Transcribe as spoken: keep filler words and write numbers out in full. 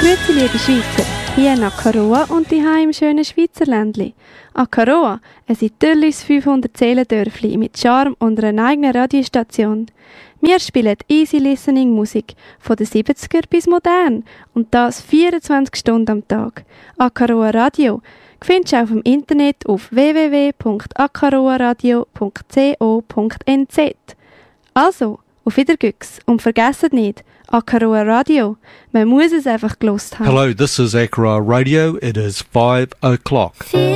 Grüezi, liebe Schweizer, hier in Akaroa und daheim im schönen Schweizerländli. Akaroa, ein idyllisches fünfhundert-Seelendörfli mit Charme und einer eigenen Radiostation. Wir spielen Easy-Listening-Musik, von den siebziger bis modern, und das vierundzwanzig Stunden am Tag. Akaroa Radio findest du auch im Internet auf w w w punkt akaroaradio punkt co punkt n z. Also, auf Wiedergüchs und vergesst nicht, Akaroa Radio. Man muss es einfach gelost haben. Hello, this is Akaroa Radio. It is five o'clock.